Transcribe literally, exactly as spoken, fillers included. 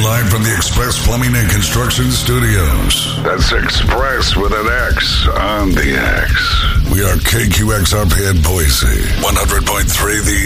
live from the Express Plumbing and Construction Studios. That's Express with an X on the X. We are K Q X R P in Boise, one hundred point three The